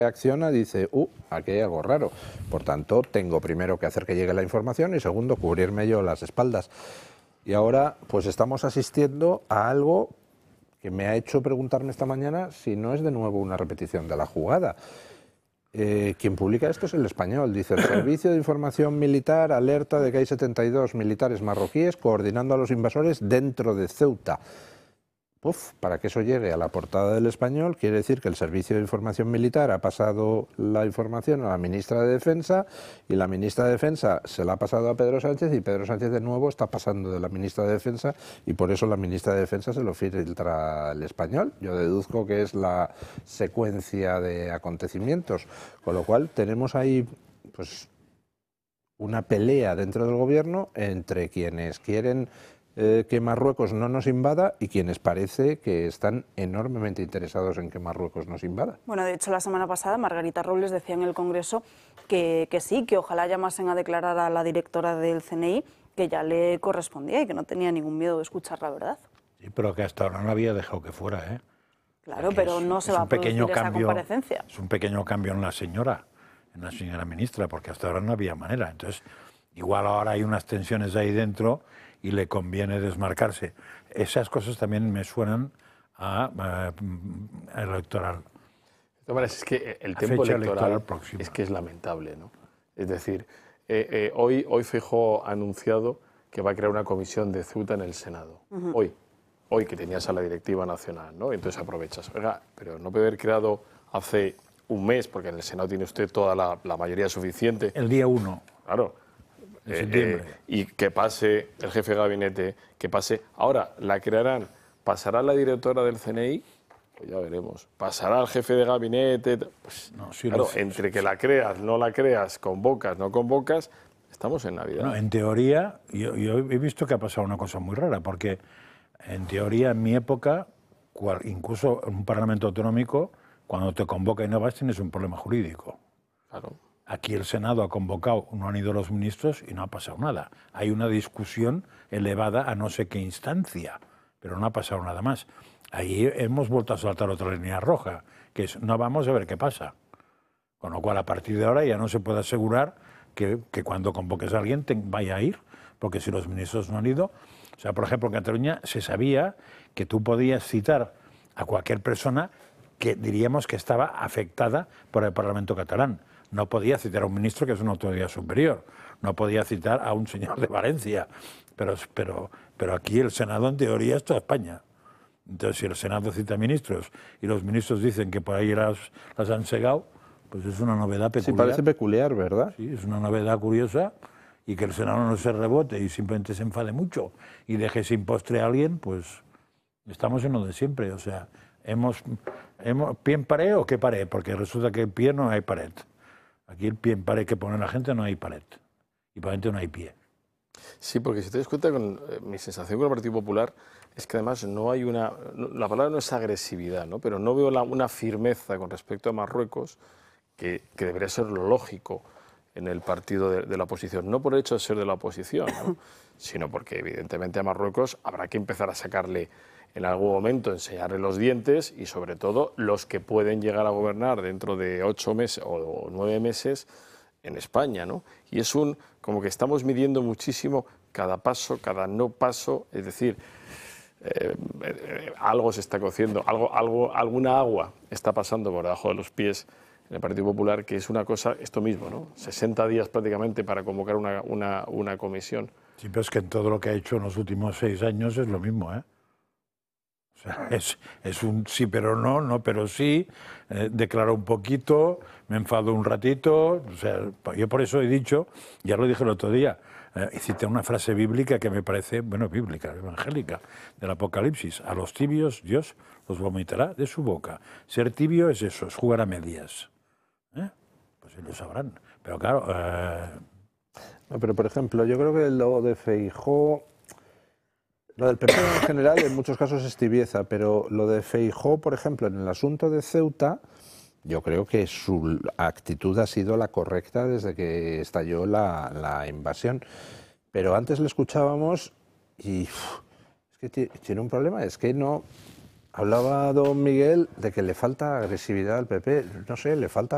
reacciona, dice, aquí hay algo raro. Por tanto, tengo primero que hacer que llegue la información y segundo, cubrirme yo las espaldas. Y ahora, pues estamos asistiendo a algo que me ha hecho preguntarme esta mañana si no es de nuevo una repetición de la jugada. Quien publica esto es El Español. Dice, el Servicio de Información Militar alerta de que hay 72 militares marroquíes coordinando a los invasores dentro de Ceuta. Para que eso llegue a la portada del Español, quiere decir que el Servicio de Información Militar ha pasado la información a la ministra de Defensa y la ministra de Defensa se la ha pasado a Pedro Sánchez y Pedro Sánchez de nuevo está pasando de la ministra de Defensa y por eso la ministra de Defensa se lo filtra al Español. Yo deduzco que es la secuencia de acontecimientos, con lo cual tenemos ahí pues una pelea dentro del gobierno entre quienes quieren que Marruecos no nos invada y quienes parece que están enormemente interesados en que Marruecos nos invada. Bueno, de hecho, la semana pasada Margarita Robles decía en el Congreso que sí, que ojalá llamasen a declarar a la directora del CNI, que ya le correspondía y que no tenía ningún miedo de escuchar la verdad. Sí, pero que hasta ahora no había dejado que fuera, ¿eh? Claro, pero no se va a producir esa comparecencia. Es un pequeño cambio en la señora ministra, porque hasta ahora no había manera. Entonces, igual ahora hay unas tensiones ahí dentro y le conviene desmarcarse. Esas cosas también me suenan a electoral. De todas maneras, es que el tiempo electoral es que es lamentable, ¿no? Es decir, hoy Feijóo ha anunciado que va a crear una comisión de Ceuta en el Senado. Hoy que tenías a la directiva nacional, ¿no? Entonces aprovechas. Oiga, pero no puede haber creado hace un mes, porque en el Senado tiene usted toda la mayoría suficiente. El día 1. Claro. Y que pase el jefe de gabinete, que pase. Ahora, la crearán, pasará la directora del CNI, pues ya veremos. Pasará el jefe de gabinete. Pues, no, sí, claro, entre que la creas, no la creas, convocas, no convocas, estamos en Navidad. No, en teoría, yo he visto que ha pasado una cosa muy rara, porque en teoría, en mi época, incluso en un parlamento autonómico, cuando te convoca y no vas, tienes un problema jurídico. Claro. Aquí el Senado ha convocado, no han ido los ministros y no ha pasado nada. Hay una discusión elevada a no sé qué instancia, pero no ha pasado nada más. Ahí hemos vuelto a saltar otra línea roja, que es no vamos a ver qué pasa. Con lo cual, a partir de ahora ya no se puede asegurar que cuando convoques a alguien vaya a ir, porque si los ministros no han ido... O sea, por ejemplo, en Cataluña se sabía que tú podías citar a cualquier persona que diríamos que estaba afectada por el Parlamento catalán. No podía citar a un ministro que es una autoridad superior, no podía citar a un señor de Valencia, pero aquí el Senado en teoría es toda España. Entonces, si el Senado cita ministros y los ministros dicen que por ahí las han segado, pues es una novedad peculiar. Sí, parece peculiar, ¿verdad? Sí, es una novedad curiosa, y que el Senado no se rebote y simplemente se enfade mucho y deje sin postre a alguien, pues estamos en lo de siempre. O sea, hemos pie en pared o qué pared, porque resulta que en pie no hay pared. Aquí el pie en pared que pone la gente no hay pared. Y para gente no hay pie. Sí, porque si te das cuenta, con mi sensación con el Partido Popular es que además no hay una... La palabra no es agresividad, ¿no? Pero no veo una firmeza con respecto a Marruecos que debería ser lo lógico en el partido de la oposición. No por el hecho de ser de la oposición, ¿no? Sino porque evidentemente a Marruecos habrá que empezar a sacarle en algún momento, enseñarle los dientes y sobre todo los que pueden llegar a gobernar dentro de 8 meses o 9 meses en España, ¿no? Y es como que estamos midiendo muchísimo cada paso, cada no paso, es decir, algo se está cociendo, alguna agua está pasando por debajo de los pies en el Partido Popular, que es una cosa, esto mismo, ¿no? 60 días prácticamente para convocar una comisión. Sí, pero es que en todo lo que ha hecho en los últimos 6 años es lo mismo, ¿eh? O sea, es un sí pero no, no pero sí, declaro un poquito, me enfado un ratito, o sea, yo por eso he dicho, ya lo dije el otro día, cité una frase bíblica que me parece, bueno, bíblica, evangélica, del Apocalipsis: a los tibios Dios los vomitará de su boca. Ser tibio es eso, es jugar a medias. Pues ellos sabrán, pero claro... No, pero por ejemplo, yo creo que lo de Feijóo... Lo del PP en general en muchos casos es tibieza, pero lo de Feijóo, por ejemplo, en el asunto de Ceuta, yo creo que su actitud ha sido la correcta desde que estalló la invasión. Pero antes le escuchábamos y es que tiene un problema, es que no... Hablaba don Miguel de que le falta agresividad al PP, no sé, le falta